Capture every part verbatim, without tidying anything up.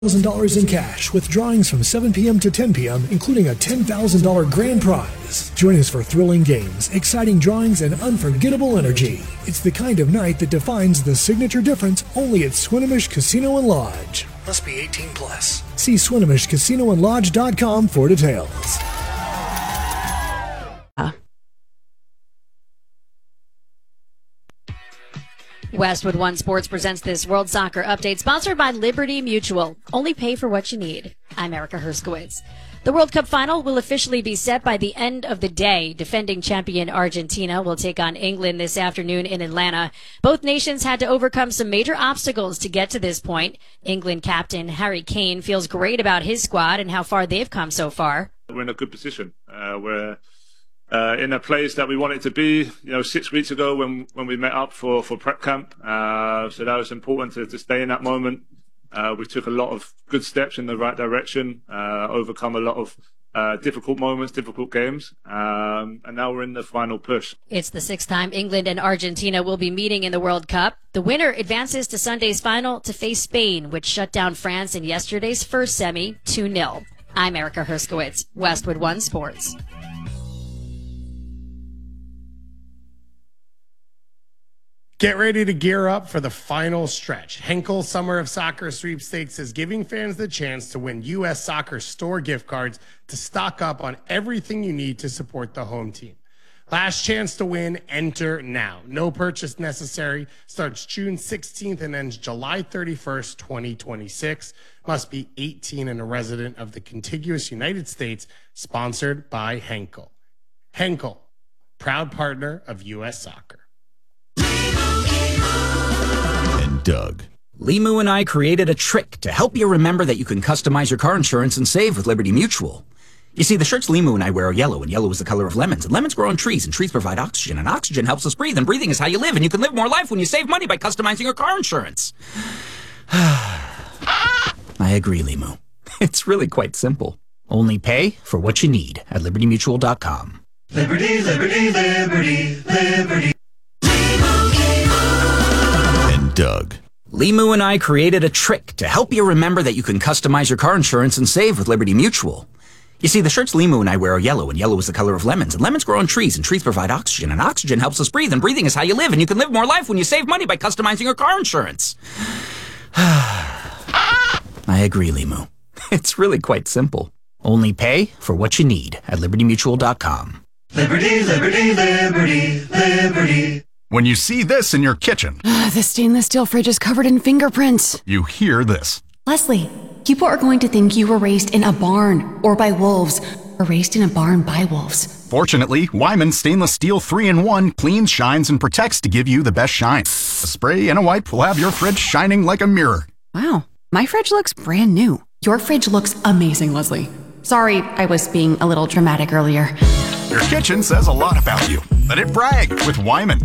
one thousand dollars in cash with drawings from seven p.m. to ten p.m., including a ten thousand dollars grand prize. Join us for thrilling games, exciting drawings, and unforgettable energy. It's the kind of night that defines the signature difference only at Swinomish Casino and Lodge. Must be eighteen plus. See Swinomish Casino and Lodge dot com for details. Westwood One Sports presents this World Soccer Update, sponsored by Liberty Mutual. Only pay for what you need. I'm Erica Herskowitz. The World Cup final will officially be set by the end of the day. Defending champion Argentina will take on England this afternoon in Atlanta. Both nations had to overcome some major obstacles to get to this point. England captain Harry Kane feels great about his squad and how far they've come so far. We're in a good position. Uh, we're Uh, in a place that we wanted to be, you know, six weeks ago when when we met up for for prep camp. Uh, so that was important to, to stay in that moment. Uh, we took a lot of good steps in the right direction, uh, overcome a lot of uh, difficult moments, difficult games, um, and now we're in the final push. It's the sixth time England and Argentina will be meeting in the World Cup. The winner advances to Sunday's final to face Spain, which shut down France in yesterday's first semi two nil. I'm Erica Herskowitz, Westwood One Sports. Get ready to gear up for the final stretch. Henkel Summer of Soccer Sweepstakes is giving fans the chance to win U S Soccer store gift cards to stock up on everything you need to support the home team. Last chance to win, enter now. No purchase necessary. Starts June sixteenth and ends July thirty-first, twenty twenty-six. Must be eighteen and a resident of the contiguous United States. Sponsored by Henkel. Henkel, proud partner of U S Soccer. And Doug. Limu and I created a trick to help you remember that you can customize your car insurance and save with Liberty Mutual. You see, the shirts Limu and I wear are yellow, and yellow is the color of lemons, and lemons grow on trees, and trees provide oxygen, and oxygen helps us breathe, and breathing is how you live, and you can live more life when you save money by customizing your car insurance. I agree, Limu. It's really quite simple. Only pay for what you need at liberty mutual dot com. Liberty, liberty, liberty, liberty. Doug. Limu and I created a trick to help you remember that you can customize your car insurance and save with Liberty Mutual. You see, the shirts Limu and I wear are yellow, and yellow is the color of lemons, and lemons grow on trees, and trees provide oxygen, and oxygen helps us breathe, and breathing is how you live, and you can live more life when you save money by customizing your car insurance. I agree, Limu. It's really quite simple. Only pay for what you need at liberty mutual dot com. Liberty, liberty, liberty, liberty. When you see this in your kitchen, the stainless steel fridge is covered in fingerprints. You hear this. Leslie, people are going to think you were raised in a barn or by wolves, or raised in a barn by wolves. Fortunately, Wyman Stainless Steel three in one cleans, shines, and protects to give you the best shine. A spray and a wipe will have your fridge shining like a mirror. Wow, my fridge looks brand new. Your fridge looks amazing, Leslie. Sorry, I was being a little dramatic earlier. Your kitchen says a lot about you. Let it brag with Wyman.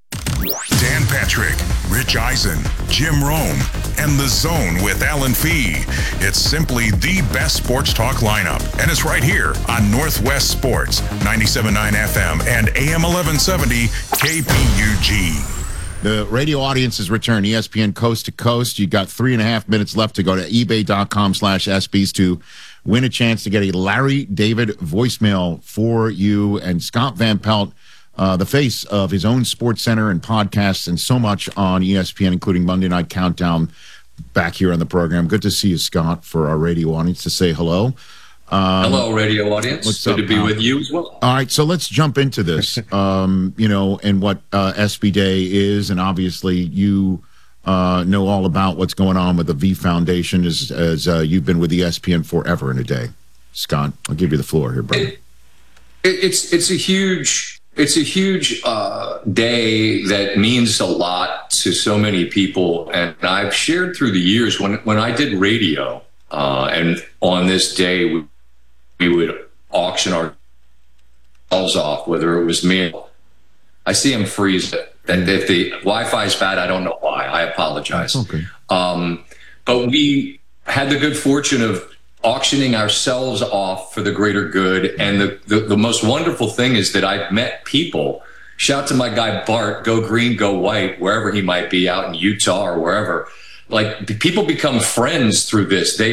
Dan Patrick, Rich Eisen, Jim Rome, and The Zone with Alan Fee. It's simply the best sports talk lineup, and it's right here on Northwest Sports, ninety-seven point nine F M and A M eleven seventy K P U G. The radio audience has returned, E S P N Coast to Coast. You got three and a half minutes left to go to ebay.com slash SBs to win a chance to get a Larry David voicemail for you. And Scott Van Pelt, Uh, the face of his own Sports Center and podcasts and so much on E S P N, including Monday Night Countdown, back here on the program. Good to see you, Scott, for our radio audience to say hello. Um, hello, radio audience. What's Good up, to be pal? with you as well. All right, so let's jump into this, um, you know, and what uh, S B Day is. And obviously you uh, know all about what's going on with the V Foundation as, as uh, you've been with E S P N forever and a day. Scott, I'll give you the floor here, brother. It, it, it's, it's a huge... It's a huge uh, day that means a lot to so many people. And I've shared through the years when, when I did radio, uh, and on this day, we, we would auction ourselves off, whether it was me. I see him freeze. And if the Wi-Fi is bad, I don't know why. I apologize. Okay. Um, but we had the good fortune of auctioning ourselves off for the greater good. And the, the, the most wonderful thing is that I've met people. Shout to my guy, Bart, go green, go white, wherever he might be out in Utah or wherever. like people become friends through this. They